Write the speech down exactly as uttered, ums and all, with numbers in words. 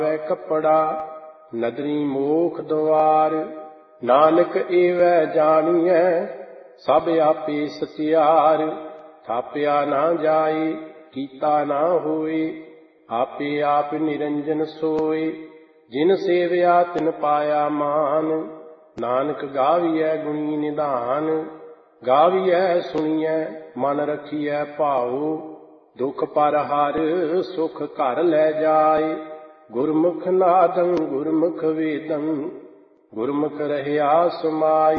ਵੈ ਕੱਪੜਾ ਨਦਰੀ ਮੋਖ ਦੁਆਰ। ਨਾਨਕ ਏਵੈ ਜਾਣੀਐ ਸਭ ਆਪੇ ਸਚਿਆਰ। ਥਾਪਿਆ ਨਾ ਜਾਏ ਕੀਤਾ ਨਾ ਹੋਏ ਆਪੇ ਆਪ ਨਿਰੰਜਨ ਸੋਏ। ਜਿਨ ਸੇਵਿਆ ਤਿਨ ਪਾਇਆ ਮਾਨ ਨਾਨਕ ਗਾਵੀਐ ਗੁਣੀ ਨਿਧਾਨ। ਗਾਵੀਐ ਸੁਣੀਐ ਮਨ ਰਖੀਐ ਭਾਉ ਦੁਖ ਪਰ ਹਰ ਸੁਖ ਘਰ ਲੈ ਜਾਏ। ਗੁਰਮੁਖ ਨਾਦੰ ਗੁਰਮੁਖ ਵੇਦੰ ਗੁਰਮੁਖ ਰਹਿਆ ਸਮਾਈ।